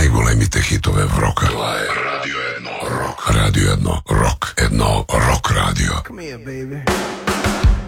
najgolemite hitove roka. To je Radio 1 Rock. Radio 1 Rock. Jedno rock radio. Come here, baby.